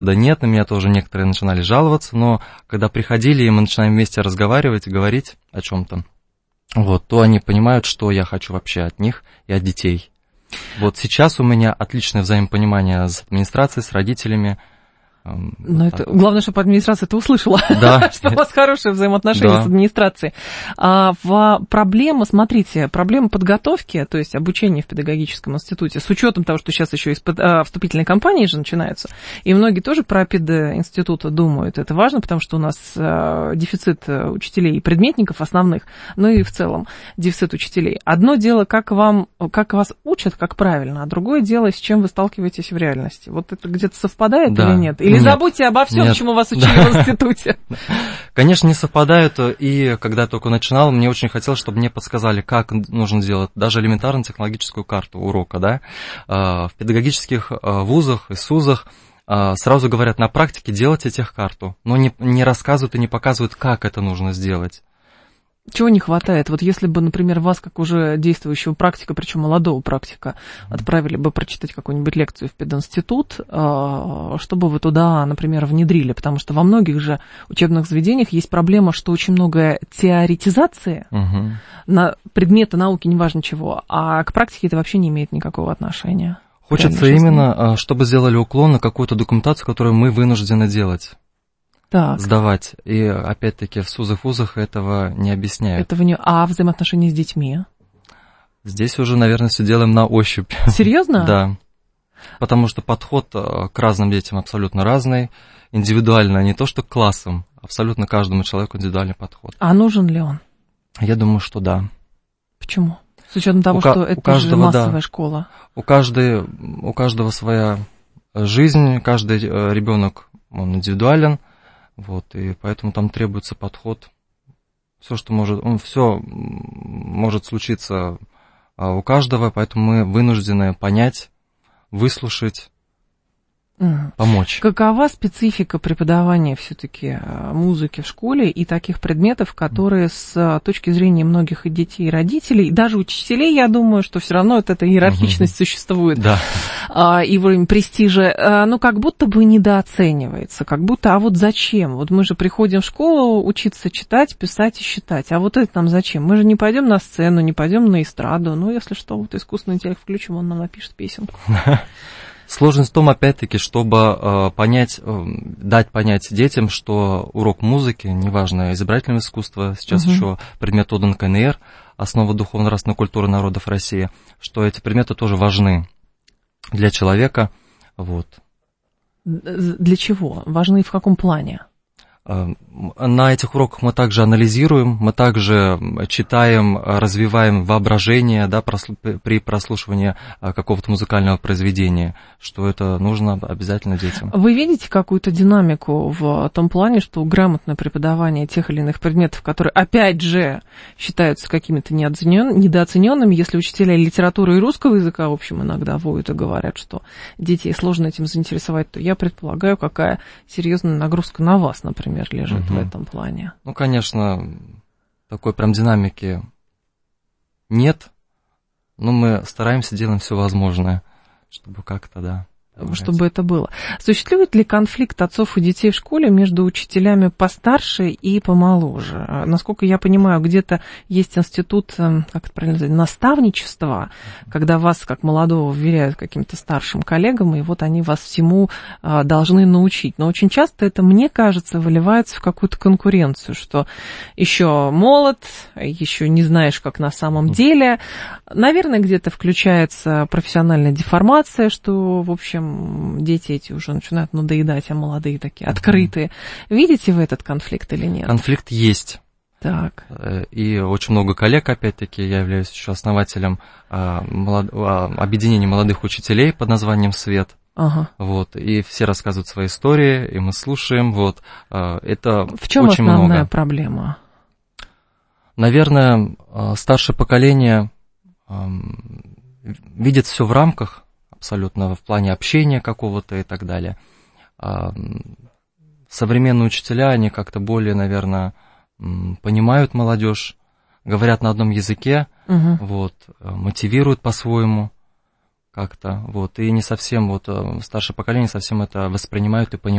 Да нет, на меня тоже некоторые начинали жаловаться, но когда приходили, и мы начинаем вместе разговаривать, говорить о чем-то, вот, то они понимают, что я хочу вообще от них и от детей. Вот сейчас у меня отличное взаимопонимание с администрацией, с родителями. Но это, главное, чтобы администрация это услышала, да. что у вас хорошие взаимоотношения с администрацией. Проблема, смотрите, проблема подготовки, то есть обучения в педагогическом институте, с учетом того, что сейчас еще вступительные кампании же начинаются, и многие тоже про пединституты думают. Это важно, потому что у нас дефицит учителей и предметников основных, ну и в целом дефицит учителей. Одно дело, как вас учат, как правильно, а другое дело, с чем вы сталкиваетесь в реальности. Вот это где-то совпадает или нет? Или нет, забудьте обо всем, чему вас учили в институте? Конечно, не совпадают, и когда я только начинал, мне очень хотелось, чтобы мне подсказали, как нужно делать даже элементарную технологическую карту урока, да. В педагогических вузах и СУЗах сразу говорят на практике делайте техкарту, но не рассказывают и не показывают, как это нужно сделать. Чего не хватает? Вот если бы, например, вас, как уже действующего практика, причем молодого практика, отправили бы прочитать какую-нибудь лекцию в пединститут, чтобы вы туда, например, внедрили, потому что во многих же учебных заведениях есть проблема, что очень много теоретизации на предметы науки, неважно чего, а к практике это вообще не имеет никакого отношения. Хочется именно, чтобы сделали уклон на какую-то документацию, которую мы вынуждены делать. Так. Сдавать. И опять-таки в СУЗах, вузах этого не объясняют. А взаимоотношения с детьми? Здесь уже, наверное, все делаем на ощупь. Серьезно? Да. Потому что подход к разным детям абсолютно разный. Индивидуально, не то что к классам. Абсолютно каждому человеку индивидуальный подход. А нужен ли он? Я думаю, что да. Почему? С учетом того, что это же массовая школа. У каждого своя жизнь, каждый ребенок, он индивидуален. Вот, и поэтому там требуется подход. Все может случиться у каждого, поэтому мы вынуждены понять, выслушать, помочь. Какова специфика преподавания все-таки музыки в школе и таких предметов, которые с точки зрения многих и детей, и родителей, и даже учителей, я думаю, что все равно эта иерархичность существует, да. И уровень престижа, как будто бы недооценивается, как будто, а вот зачем? Вот мы же приходим в школу учиться читать, писать и считать, а вот это нам зачем? Мы же не пойдем на сцену, не пойдем на эстраду, если что, вот искусственный интеллект включим, он нам напишет песенку. Сложность в том, опять-таки, чтобы дать понять детям, что урок музыки, неважно, изобразительного искусства, сейчас еще предмет отдан КНР, основа духовно-нравственной культуры народов России, что эти предметы тоже важны для человека. Вот. Для чего? Важны в каком плане? На этих уроках мы также анализируем, мы также читаем, развиваем воображение, да, при прослушивании какого-то музыкального произведения, что это нужно обязательно детям. Вы видите какую-то динамику в том плане, что грамотное преподавание тех или иных предметов, которые, опять же, считаются какими-то недооцененными, если учителя литературы и русского языка, в общем, иногда воют и говорят, что детей сложно этим заинтересовать, то я предполагаю, какая серьезная нагрузка на вас, например, лежит в этом плане. Конечно, такой прям динамики нет, но мы стараемся, делаем все возможное, чтобы как-то, да. Чтобы это было. Существует ли конфликт отцов и детей в школе между учителями постарше и помоложе? Насколько я понимаю, где-то есть институт, как это правильно сказать, наставничества, когда вас, как молодого, вверяют каким-то старшим коллегам, и вот они вас всему должны научить. Но очень часто это, мне кажется, выливается в какую-то конкуренцию, что еще молод, еще не знаешь, как на самом деле. Наверное, где-то включается профессиональная деформация, что, в общем, дети эти уже начинают надоедать, а молодые такие открытые. Видите вы этот конфликт или нет? Конфликт есть. Так. И очень много коллег, опять-таки, я являюсь еще основателем объединения молодых учителей под названием «Свет». Вот, и все рассказывают свои истории, и мы слушаем. Вот, это в чем очень основная много. Проблема? Наверное, старшее поколение видит все в рамках, абсолютно в плане общения какого-то и так далее. Современные учителя, они как-то более, наверное, понимают молодежь, говорят на одном языке, вот, мотивируют по-своему как-то, вот, и не совсем, вот, старшее поколение совсем это воспринимают и понимают.